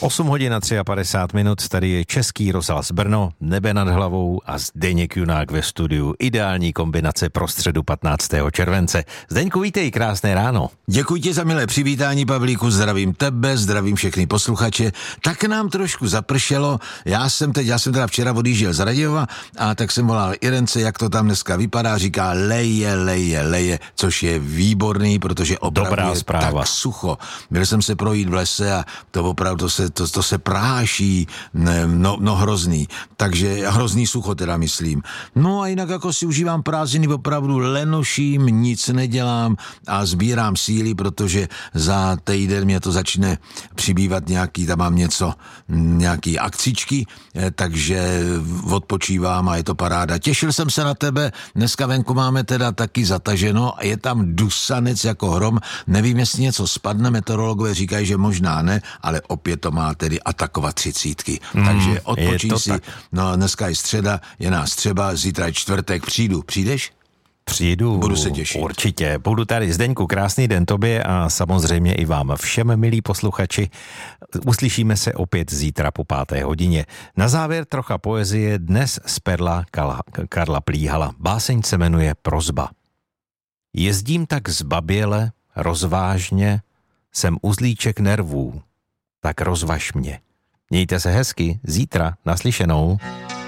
8 hodin a 53 minut, tady je Český rozhlas Brno, nebe nad hlavou a Zdeněk Junák ve studiu. Ideální kombinace pro středu 15. července. Zdeňku, vítej, krásné ráno. Děkuji ti za milé přivítání, Pavlíku, zdravím tebe, zdravím všechny posluchače. Tak nám trošku zapršelo, já jsem teda včera odjížděl z Radějova a tak jsem volal Irence, jak to tam dneska vypadá, říká leje, což je výborný, protože opravdu je tak sucho. Byl jsem se projít v lese a to opravdu to se práší, no hrozný, takže hrozný sucho teda myslím. No a jinak jako si užívám prázdniny, opravdu lenoším, nic nedělám a sbírám síly, protože za týden mě to začne přibývat tam mám nějaký akcičky, takže odpočívám a je to paráda. Těšil jsem se na tebe, dneska venku máme teda taky zataženo a je tam dusanec jako hrom, nevím, jestli něco spadne, meteorologové říkají, že možná ne, ale opět to má tedy atakovat 30. Takže odpočíň si, no dneska je středa, je nás třeba, zítra je čtvrtek, přijdeš? Přijdu, budu se těšit. Určitě. Budu tady. Zdeňku, krásný den tobě a samozřejmě i vám všem, milí posluchači. Uslyšíme se opět zítra po 5. hodině. Na závěr trocha poezie dnes z perla Karla Plíhala. Báseň se jmenuje Prosba. Jezdím tak zbaběle, rozvážně, jsem uzlíček nervů, tak rozvaž mě. Mějte se hezky, zítra naslyšenou.